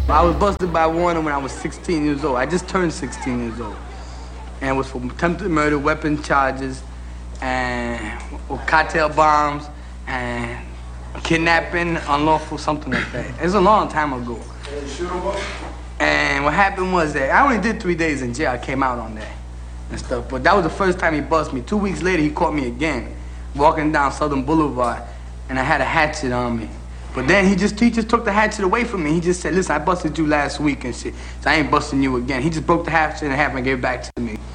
I was busted by Warner when I was 16 years old. I just turned 16 years old. And it was for attempted murder, weapon charges, and cartel bombs, and kidnapping, unlawful, something like that. It was a long time ago. And what happened was that I only did 3 days in jail. I came out on that and stuff. But that was the first time he busted me. 2 weeks later, he caught me again, walking down Southern Boulevard, and I had a hatchet on me. But then he just took the hatchet away from me. He just said, listen, I busted you last week and shit, so I ain't busting you again. He just broke the hatchet in half and gave it back to me.